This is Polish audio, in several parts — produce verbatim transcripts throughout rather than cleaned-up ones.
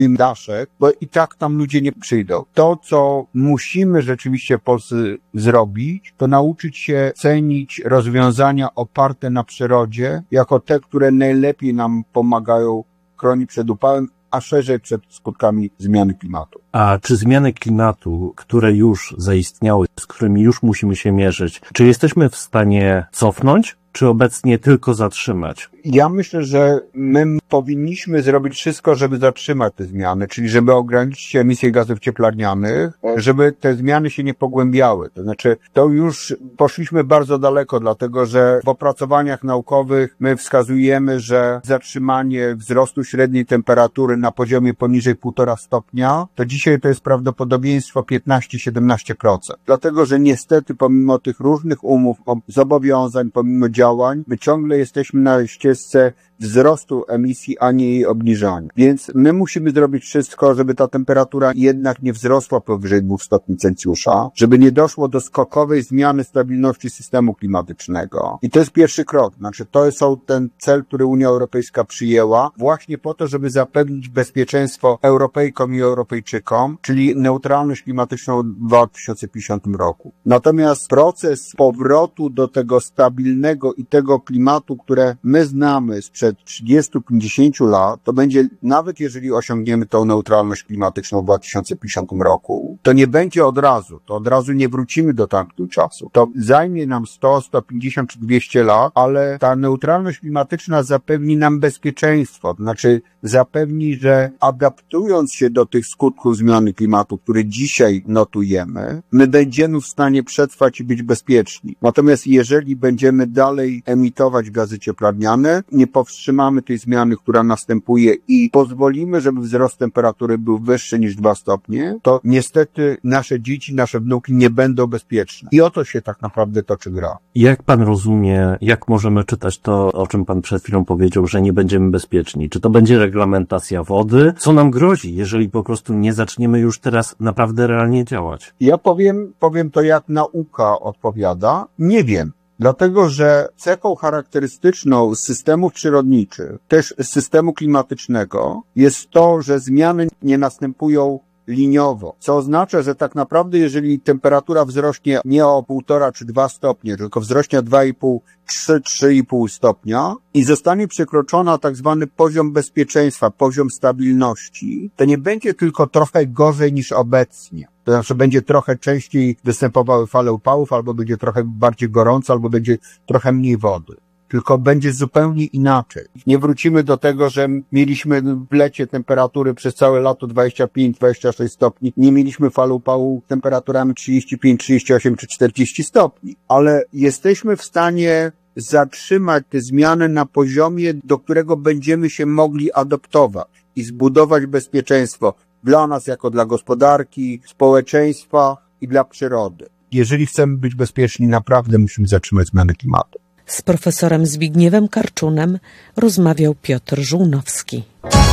im daszek, bo i tak tam ludzie nie przyjdą. To, co musimy rzeczywiście w Polsce zrobić, to nauczyć się cenić rozwiązania oparte na przyrodzie, jako te, które najlepiej nam pomagają chronić przed upałem, a szerzej przed skutkami zmiany klimatu. A czy zmiany klimatu, które już zaistniały, z którymi już musimy się mierzyć, czy jesteśmy w stanie cofnąć, czy obecnie tylko zatrzymać? Ja myślę, że my powinniśmy zrobić wszystko, żeby zatrzymać te zmiany, czyli żeby ograniczyć emisję gazów cieplarnianych, żeby te zmiany się nie pogłębiały. To znaczy, to już poszliśmy bardzo daleko, dlatego że w opracowaniach naukowych my wskazujemy, że zatrzymanie wzrostu średniej temperatury na poziomie poniżej półtora stopnia, to dzisiaj to jest prawdopodobieństwo piętnaście do siedemnastu procent. Dlatego, że niestety pomimo tych różnych umów, zobowiązań, pomimo działań, my ciągle jesteśmy na ścieżce wzrostu emisji, a nie jej obniżania. Więc my musimy zrobić wszystko, żeby ta temperatura jednak nie wzrosła powyżej dwóch stopni Celsjusza, żeby nie doszło do skokowej zmiany stabilności systemu klimatycznego. I to jest pierwszy krok. Znaczy, to jest ten cel, który Unia Europejska przyjęła właśnie po to, żeby zapewnić bezpieczeństwo Europejkom i Europejczykom, czyli neutralność klimatyczną w dwa tysiące pięćdziesiątym roku. Natomiast proces powrotu do tego stabilnego i tego klimatu, które my znamy sprzed trzydziestu do pięćdziesięciu lat, to będzie, nawet jeżeli osiągniemy tą neutralność klimatyczną w dwa tysiące pięćdziesiątym roku, to nie będzie od razu, to od razu nie wrócimy do tamtego czasu. To zajmie nam sto, sto pięćdziesiąt czy dwieście lat, ale ta neutralność klimatyczna zapewni nam bezpieczeństwo, to znaczy zapewni, że adaptując się do tych skutków zmiany klimatu, które dzisiaj notujemy, my będziemy w stanie przetrwać i być bezpieczni. Natomiast jeżeli będziemy dalej emitować gazy cieplarniane, nie powstrzymamy tej zmiany, która następuje i pozwolimy, żeby wzrost temperatury był wyższy niż dwa stopnie, to niestety nasze dzieci, nasze wnuki nie będą bezpieczne. I o to się tak naprawdę toczy gra. Jak pan rozumie, jak możemy czytać to, o czym pan przed chwilą powiedział, że nie będziemy bezpieczni? Czy to będzie reglamentacja wody? Co nam grozi, jeżeli po prostu nie zaczniemy już teraz naprawdę realnie działać? Ja powiem, powiem to, jak nauka odpowiada. Nie wiem. Dlatego, że cechą charakterystyczną systemów przyrodniczych, też systemu klimatycznego, jest to, że zmiany nie następują liniowo, co oznacza, że tak naprawdę jeżeli temperatura wzrośnie nie o półtora czy dwa stopnie, tylko wzrośnie o dwa i pół, trzy, trzy i pół stopnia i zostanie przekroczona tak zwany poziom bezpieczeństwa, poziom stabilności, to nie będzie tylko trochę gorzej niż obecnie. To znaczy będzie trochę częściej występowały fale upałów, albo będzie trochę bardziej gorąco, albo będzie trochę mniej wody. Tylko będzie zupełnie inaczej. Nie wrócimy do tego, że mieliśmy w lecie temperatury przez całe lato dwadzieścia pięć do dwudziestu sześciu stopni. Nie mieliśmy fal upału temperaturami trzydzieści pięć, trzydzieści osiem czy czterdzieści stopni. Ale jesteśmy w stanie zatrzymać te zmiany na poziomie, do którego będziemy się mogli adaptować i zbudować bezpieczeństwo dla nas jako dla gospodarki, społeczeństwa i dla przyrody. Jeżeli chcemy być bezpieczni, naprawdę musimy zatrzymać zmiany klimatu. Z profesorem Zbigniewem Karczunem rozmawiał Piotr Żółnowski.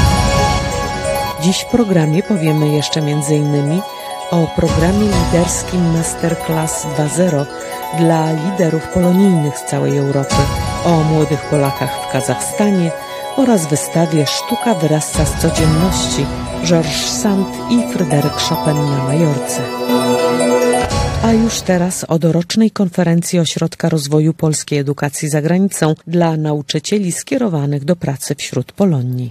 Dziś w programie powiemy jeszcze między innymi o programie liderskim Masterclass dwa zero dla liderów polonijnych z całej Europy, o młodych Polakach w Kazachstanie oraz wystawie Sztuka wyrasta z codzienności Georges Sand i Fryderyk Chopin na Majorce. A już teraz o dorocznej konferencji Ośrodka Rozwoju Polskiej Edukacji za Granicą dla nauczycieli skierowanych do pracy wśród Polonii.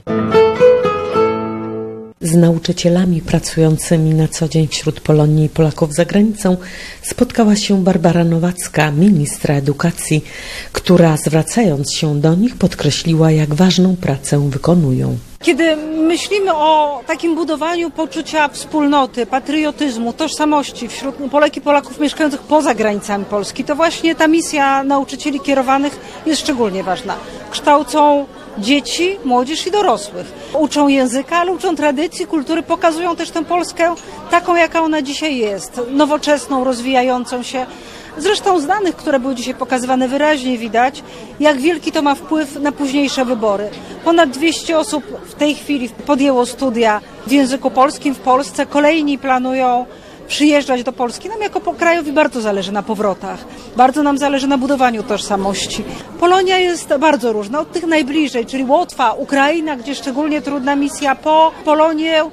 Z nauczycielami pracującymi na co dzień wśród Polonii i Polaków za granicą spotkała się Barbara Nowacka, ministra edukacji, która zwracając się do nich podkreśliła, jak ważną pracę wykonują. Kiedy myślimy o takim budowaniu poczucia wspólnoty, patriotyzmu, tożsamości wśród Polek i Polaków mieszkających poza granicami Polski, to właśnie ta misja nauczycieli kierowanych jest szczególnie ważna. Kształcą dzieci, młodzież i dorosłych. Uczą języka, ale uczą tradycji, kultury, pokazują też tę Polskę taką, jaka ona dzisiaj jest, nowoczesną, rozwijającą się. Zresztą z danych, które były dzisiaj pokazywane, wyraźnie widać, jak wielki to ma wpływ na późniejsze wybory. Ponad dwieście osób w tej chwili podjęło studia w języku polskim w Polsce, kolejni planują przyjeżdżać do Polski. Nam jako krajowi bardzo zależy na powrotach, bardzo nam zależy na budowaniu tożsamości. Polonia jest bardzo różna, od tych najbliżej, czyli Łotwa, Ukraina, gdzie szczególnie trudna misja, po Polonię